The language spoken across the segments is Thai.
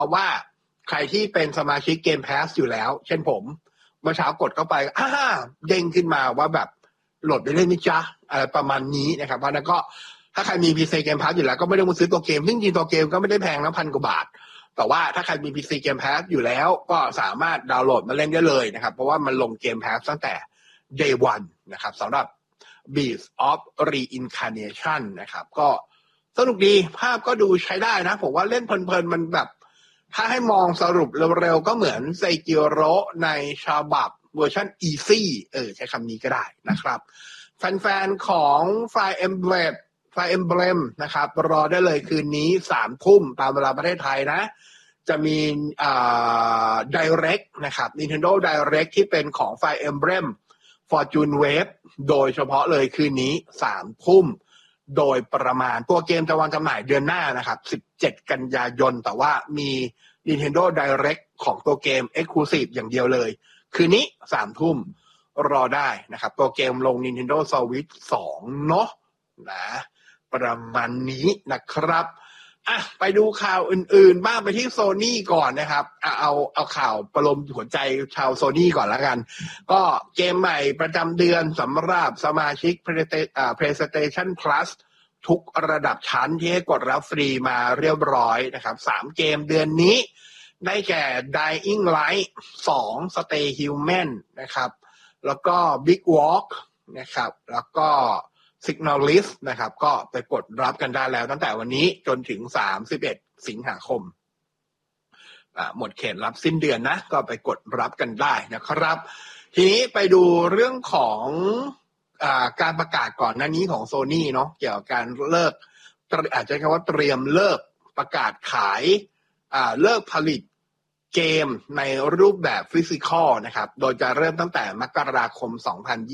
ราะว่าใครที่เป็นสมาชิกเกม Pass อยู่แล้วเช่นผมเมื่อเช้ากดเข้าไปเด้งขึ้นมาว่าแบบโหลดได้เล่นมั้ยจ๊ะอะไรประมาณนี้นะครับเพราะนั้นก็ถ้าใครมี PC Game Pass อยู่แล้วก็ไม่ต้องมาซื้อตัวเกมซึ่งจริงตัวเกมก็ไม่ได้แพงนะ1,000 กว่าบาทแต่ว่าถ้าใครมี PC Game Pass อยู่แล้วก็สามารถดาวน์โหลดมาเล่นได้เลยนะครับเพราะว่ามันลงเกม Pass ตั้งแต่ Day 1นะครับสำหรับ Beast of Reincarnation นะครับก็สนุกดีภาพก็ดูใช้ได้นะผมว่าเล่นเพลินๆมันแบบถ้าให้มองสรุปเร็วๆก็เหมือนไซกิโร่ในฉบับเวอร์ชัน Easy ใช้คำนี้ก็ได้นะครับแฟนๆของ Fire Emblem นะครับรอได้เลยคืนนี้ 3 ทุ่มตามเวลาประเทศไทยนะจะมีDirect นะครับ Nintendo Direct ที่เป็นของ Fire Emblem Fortune Wave โดยเฉพาะเลยคืนนี้ 3 ทุ่มโดยประมาณตัวเกมจะวางจำหน่ายเดือนหน้านะครับ17 กันยายนแต่ว่ามี Nintendo Direct ของตัวเกม Exclusive อย่างเดียวเลยคืนนี้ 3 ทุ่มรอได้นะครับตัวเกมลง Nintendo Switch 2เนาะนะประมาณนี้นะครับไปดูข่าวอื่นๆบ้างไปที่ Sony ก่อนนะครับเอาข่าวประโลมหัวใจชาว Sony ก่อนแล้วกันก็เกมใหม่ประจำเดือนสำหรับสมาชิก PlayStation Plus ทุกระดับชั้นที่ให้กดรับฟรีมาเรียบร้อยนะครับ3เกมเดือนนี้ได้แก่ Dying Light 2 Stay Human นะครับแล้วก็ Big Walk นะครับแล้วก็Signalis นะครับก็ไปกดรับกันได้แล้วตั้งแต่วันนี้จนถึง31 สิงหาคมหมดเขตรับสิ้นเดือนนะก็ไปกดรับกันได้นะครับทีนี้ไปดูเรื่องของการประกาศก่อนหน้านี้ของ Sony เนาะเกี่ยวกับการเลิกอาจจะใช้คำว่าเตรียมเลิกประกาศขายเลิกผลิตเกมในรูปแบบฟิสิกอลนะครับโดยจะเริ่มตั้งแต่มกราคม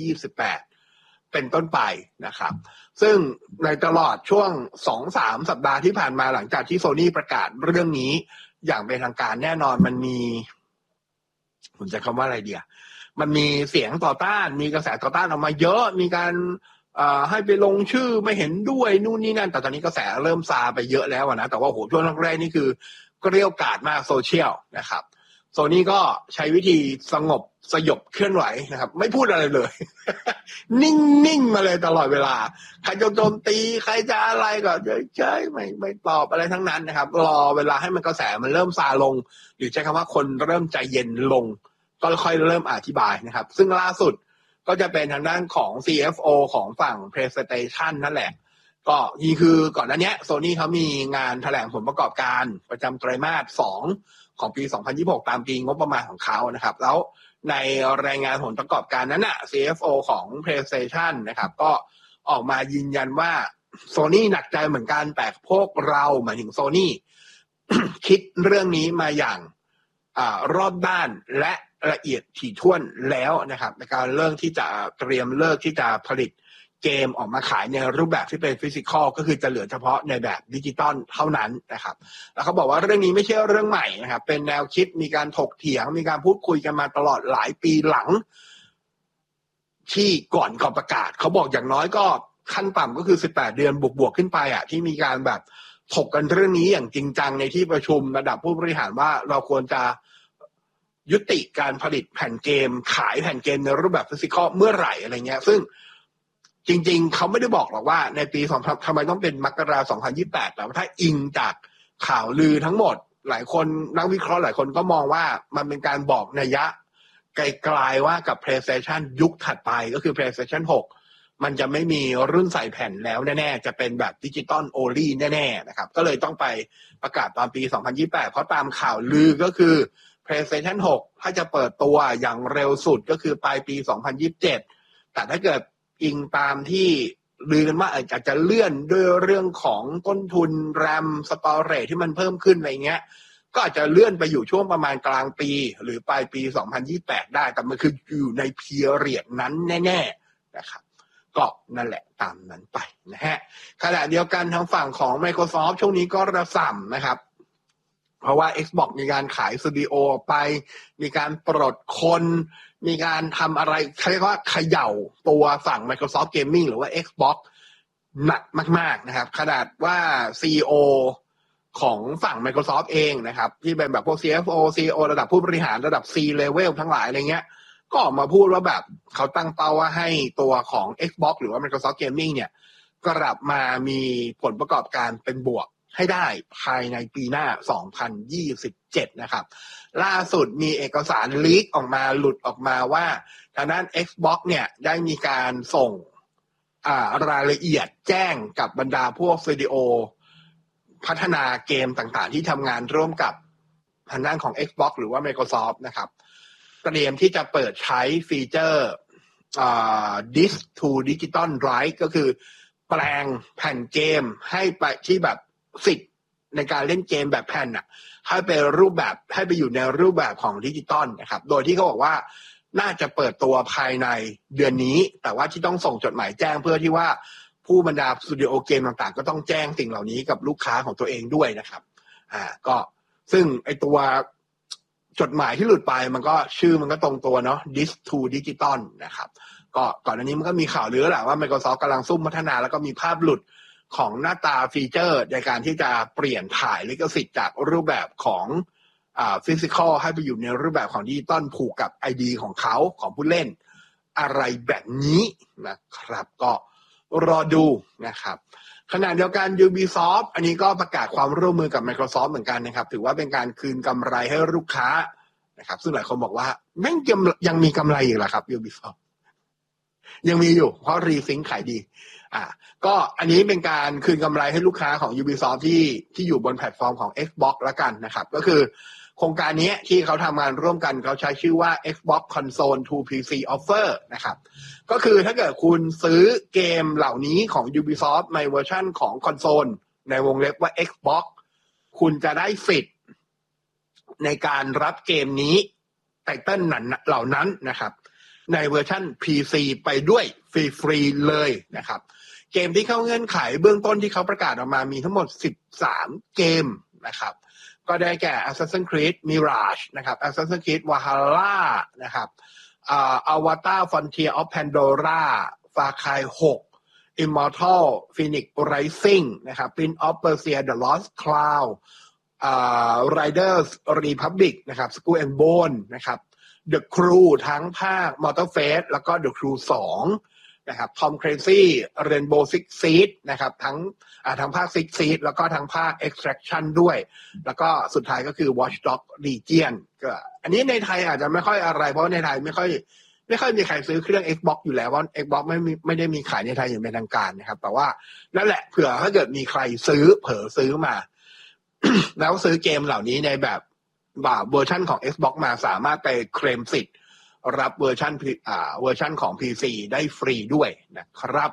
2028เป็นต้นไปนะครับซึ่งในตลอดช่วง 2-3 สัปดาห์ที่ผ่านมาหลังจากที่ Sony ประกาศเรื่องนี้อย่างเป็นทางการแน่นอนมันมีผมจะคำว่าอะไรเดียวมันมีเสียงต่อต้านมีกระแสต่อต้านออกมาเยอะมีการให้ไปลงชื่อไม่เห็นด้วยนู่นนี่นั่นแต่ตอนนี้กระแสเริ่มซาไปเยอะแล้วนะแต่ว่าโหช่วงแรกๆนี่คือเกรี้ยวกราดมากโซเชียลนะครับโซนี่ก็ใช้วิธีสงบสยบเคลื่อนไหวนะครับไม่พูดอะไรเลย นิ่งๆมาเลยตลอดเวลาใครจะโจมตีใครจะอะไรก็เฉยๆไม่ตอบอะไรทั้งนั้นนะครับรอเวลาให้มันกระแสมันเริ่มซาลงหรือใช้คำว่าคนเริ่มใจเย็นลงก็ค่อยเริ่มอธิบายนะครับซึ่งล่าสุดก็จะเป็นทางด้านของ CFO ของฝั่ง PlayStation นั่นแหละก็นี่คือก่อนหน้านี้ Sony เขามีงานแถลงผลประกอบการประจำไตรมาส 2ของปี 2026 ตามปีงบประมาณของเขานะครับแล้วในรายงานผลประกอบการนั้นCFO ของ PlayStation นะครับก็ออกมายืนยันว่า Sony หนักใจเหมือนกันแต่พวกเราหมายถึง Sony คิดเรื่องนี้มาอย่างรอบด้านและละเอียดถี่ถ้วนแล้วนะครับในการเริ่มที่จะเตรียมเลิกที่จะผลิตเกมออกมาขายในรูปแบบที่เป็นฟิสิกอลก็คือจะเหลือเฉพาะในแบบดิจิตอลเท่านั้นนะครับแล้วเขาบอกว่าเรื่องนี้ไม่ใช่เรื่องใหม่นะครับเป็นแนวคิดมีการถกเถียงมีการพูดคุยกันมาตลอดหลายปีหลังที่ก่อนประกาศเขาบอกอย่างน้อยก็ขั้นต่ำก็คือ18 เดือนบวกขึ้นไปที่มีการแบบถกกันเรื่องนี้อย่างจริงจังในที่ประชุมระดับผู้บริหารว่าเราควรจะยุติการผลิตแผ่นเกมขายแผ่นเกมในรูปแบบฟิสิกอลเมื่อไหร่อะไรเงี้ยซึ่งจริงๆเขาไม่ได้บอกหรอกว่าในปีทำไมต้องเป็นมกราคม 2028แต่ว่าถ้าอิงจากข่าวลือทั้งหมดหลายคนนักวิเคราะห์หลายคนก็มองว่ามันเป็นการบอกนัยยะไกลๆว่ากับ PlayStation ยุคถัดไปก็คือ PlayStation 6มันจะไม่มีรุ่นใส่แผ่นแล้วแน่ๆจะเป็นแบบดิจิตอลโอลี่แน่ๆนะครับก็เลยต้องไปประกาศตอนปี 2028เพราะตามข่าวลือก็คือPlayStation 6 ถ้าจะเปิดตัวอย่างเร็วสุดก็คือปลายปี 2027 แต่ถ้าเกิดอิงตามที่ลือกันว่าอาจจะเลื่อนด้วยเรื่องของต้นทุนแรมสตอเรจที่มันเพิ่มขึ้นอะไรเงี้ยก็อาจจะเลื่อนไปอยู่ช่วงประมาณกลางปีหรือปลายปี 2028 ได้แต่มันคืออยู่ในพีเรียดนั้นแน่ๆนะครับก็นั่นแหละตามนั้นไปนะฮะขณะเดียวกันทางฝั่งของ Microsoft ช่วงนี้ก็ระส่ำนะครับเพราะว่า Xbox มีการขายสตูดิโอไปมีการปลดคนมีการทำอะไรเรียกว่าเขย่าตัวฝั่ง Microsoft Gaming หรือว่า Xbox หนักมากๆนะครับขนาดว่า CEO ของฝั่ง Microsoft เองนะครับที่เป็นแบบพวก CFO CEO ระดับผู้บริหารระดับ C level ทั้งหลายอะไรเงี้ยก็ออกมาพูดว่าแบบเขาตั้งเป้าว่าให้ตัวของ Xbox หรือว่า Microsoft Gaming เนี่ยกลับมามีผลประกอบการเป็นบวกให้ได้ภายในปีหน้า 2027 นะครับล่าสุดมีเอกสารลีกออกมาหลุดออกมาว่าทางด้าน Xbox เนี่ยได้มีการส่งรายละเอียดแจ้งกับบรรดาพวกสตูดิโอพัฒนาเกมต่างๆที่ทำงานร่วมกับทางด้านของ Xbox หรือว่า Microsoft นะครับเตรียมที่จะเปิดใช้ฟีเจอร์Disc to Digital Drive ก็คือแปลงแผ่นเกมให้ไปที่แบบสิทธิ์ในการเล่นเกมแบบแผ่นให้ไปอยู่ในรูปแบบของดิจิตอลนะครับโดยที่เขาบอกว่าน่าจะเปิดตัวภายในเดือนนี้แต่ว่าที่ต้องส่งจดหมายแจ้งเพื่อที่ว่าผู้บรรดาสตูดิโอเกมต่างๆก็ต้องแจ้งสิ่งเหล่านี้กับลูกค้าของตัวเองด้วยนะครับก็ซึ่งไอตัวจดหมายที่หลุดไปมันก็ชื่อมันก็ตรงตัวเนาะ Disc to Digital นะครับก็ก่อนหน้านี้มันก็มีข่าวลือแหละว่า Microsoft กำลังซุ่มพัฒนาแล้วก็มีภาพหลุดของหน้าตาฟีเจอร์ในการที่จะเปลี่ยนถ่ายลิขสิทธิ์จากรูปแบบของฟิสิกอลให้ไปอยู่ในรูปแบบของดิจิตอลผูกกับ ID ของเขาของผู้เล่นอะไรแบบนี้นะครับก็รอดูนะครับขณะเดียวกัน Ubisoft อันนี้ก็ประกาศความร่วมมือกับ Microsoft เหมือนกันนะครับถือว่าเป็นการคืนกำไรให้ลูกค้านะครับซึ่งหลายคนบอกว่าแม่งยังมีกำไรอยู่เหรอครับ Ubisoft ยังมีอยู่เพราะรีซิงค์ขายดีก็อันนี้เป็นการคืนกำไรให้ลูกค้าของ Ubisoft ที่อยู่บนแพลตฟอร์มของ Xbox ละกันนะครับก็คือโครงการนี้ที่เขาทำงานร่วมกันเขาใช้ชื่อว่า Xbox Console to PC Offer นะครับก็คือถ้าเกิดคุณซื้อเกมเหล่านี้ของ Ubisoft ในเวอร์ชันของคอนโซลในวงเล็บว่า Xbox คุณจะได้สิทธิ์ในการรับเกมนี้ไตเติ้ลเหล่านั้นนะครับในเวอร์ชัน PC ไปด้วยฟรีๆเลยนะครับเกมที่เข้าเงื่อนไขเบื้องต้นที่เขาประกาศออกมามีทั้งหมด13เกมนะครับก็ได้แก่ Assassin's Creed Mirage นะครับ Assassin's Creed Valhalla นะครับAvatar Frontier of Pandora Far Cry 6 Immortal Phoenix Rising นะครับ Prince of Persia The Lost Cloud Riders Republic นะครับ Skull and Bone นะครับ The Crew ทั้งภาค Motorfest แล้วก็ The Crew 2นะครับ Tom Clancy Rainbow Six Siege นะครับทั้งภาค Six Siege แล้วก็ทั้งภาค Extraction ด้วยแล้วก็สุดท้ายก็คือ Watch Dogs Legion ก็อันนี้ในไทยอาจจะไม่ค่อยอะไรเพราะในไทยไม่ค่อยมีใครซื้อเครื่อง Xbox อยู่แล้วเพราะ Xbox ไม่ได้มีขายในไทยอย่างเป็นทางการนะครับแต่ว่านั่นแหละเผื่อถ้าเกิดมีใครซื้อมา แล้วซื้อเกมเหล่านี้ในแบบเวอร์ชันของ Xbox มาสามารถไปเคลมสิทธิ์รับเวอร์ชันของ PC ได้ฟรีด้วยนะครับ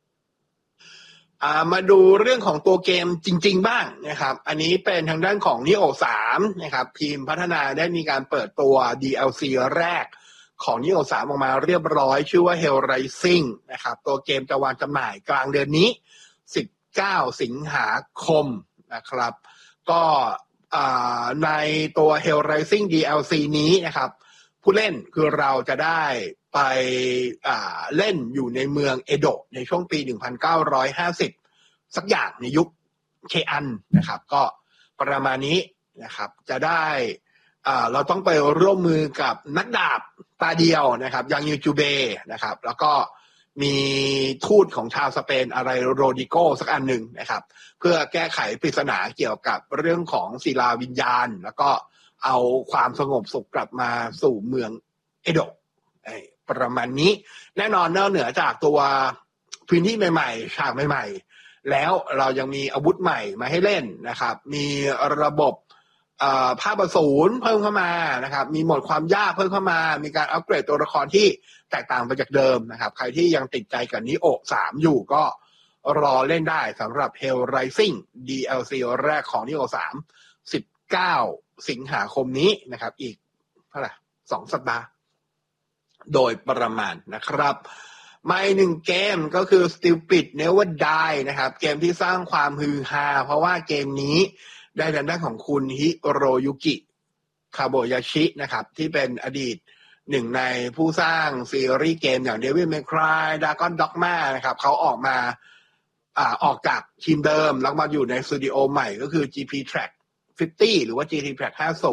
มาดูเรื่องของตัวเกมจริงๆบ้างนะครับอันนี้เป็นทางด้านของ Nioh 3นะครับทีมพัฒนาได้มีการเปิดตัว DLC แรกของ Nioh 3ออกมาเรียบร้อยชื่อว่า Hell Rising นะครับตัวเกมจะวางจำหน่ายกลางเดือนนี้19สิงหาคมนะครับก็ในตัว Hell Rising DLC นี้นะครับผู้เล่นคือเราจะได้ไปเล่นอยู่ในเมืองเอโดะในช่วงปี 1950 สักอย่างในยุคเคอันนะครับก็ประมาณนี้นะครับจะได้เราต้องไปร่วมมือกับนักดาบตาเดียวนะครับยังยูจูเบนะครับแล้วก็มีทูตของชาวสเปนอะไรโรดิโกสักอันหนึ่งนะครับเพื่อแก้ไขปริศนาเกี่ยวกับเรื่องของศิลาวิญญาณแล้วก็เอาความสงบสุขกลับมาสู่เมืองเอโดะประมาณนี้แน่นอนนอกเหนือจากตัวพื้นที่ใหม่ๆฉากใหม่ๆแล้วเรายังมีอาวุธใหม่มาให้เล่นนะครับมีระบบภาพอสูรเพิ่มเข้ามานะครับมีโหมดความยากเพิ่มเข้ามามีการอัปเกรดตัวละครที่แตกต่างไปจากเดิมนะครับใครที่ยังติดใจกับNioh 3อยู่ก็รอเล่นได้สำหรับ Hell Rising DLC แรกของNioh 3 19สิงหาคมนี้นะครับอีกเท่าไหร่2 สัปดาห์โดยประมาณนะครับมาอีกหนึ่งเกมก็คือ Stupid Never Die นะครับเกมที่สร้างความฮือฮาเพราะว่าเกมนี้ได้ทางด้านของคุณฮิโรยุกิคาโบยาชินะครับที่เป็นอดีตหนึ่งในผู้สร้างซีรีส์เกมอย่าง Devil May Cry Dragon Dogma นะครับเขาออกมาออกจากทีมเดิมแล้วมาอยู่ในสตูดิโอใหม่ก็คือ GP Track 50 หรือว่า GP Track